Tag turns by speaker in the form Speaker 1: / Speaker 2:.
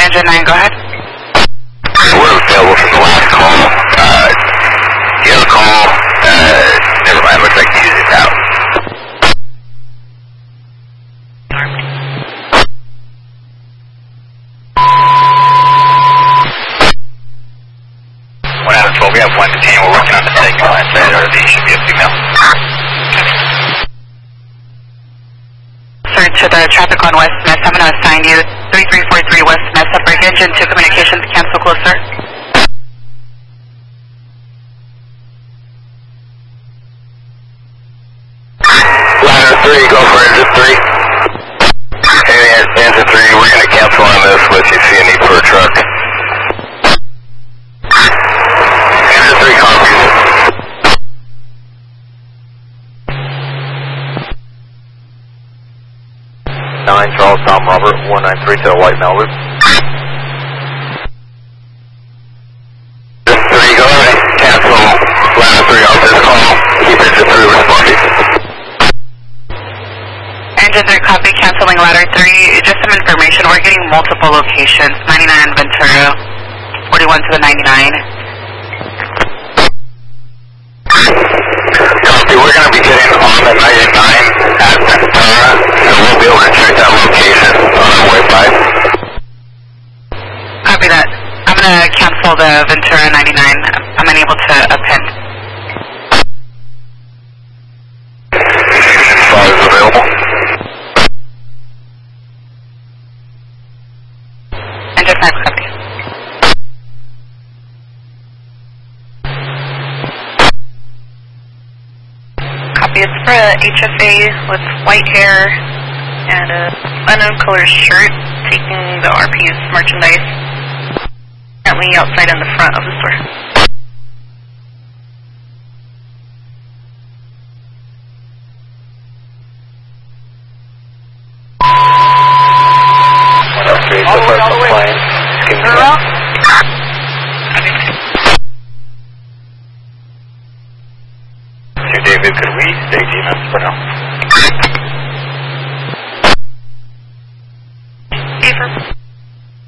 Speaker 1: Engine 9, go ahead.
Speaker 2: We're available from the last call. The other call, never mind, looks like Tuesday's out. One out of 12, we have one detained. We're working on the second line, or the should be a female.
Speaker 1: Sir, to the traffic on West Mesa, I'm going to assign you 3343 West Mesa, break engine 2 communications, cancel closer.
Speaker 2: Ladder 3, go for engine 3. Hey, engine 3, we're going to cancel on this with you see a need for a truck. Engine 3 copies. Charles Tom Robert 193 to the White Malibu. 3, go ahead. Cancel ladder 3 off this call. Keep engine 3 responding.
Speaker 1: Engine 3 copy, canceling ladder 3. Just some information, we're getting multiple locations, 99 Ventura, 41 to the 99.
Speaker 2: Copy, we're going to be getting on the 99 at Ventura, so we'll be able to check that location on our way by.
Speaker 1: Copy that. I'm going to cancel the Ventura 99. I'm unable to append.
Speaker 2: Flight is available.
Speaker 1: Engine 5 copy. Copy, it's for a HFA with white hair and a unknown color shirt taking the RP's merchandise. Currently outside in the front of the store.
Speaker 2: All the way. David, could we stay DNS for now?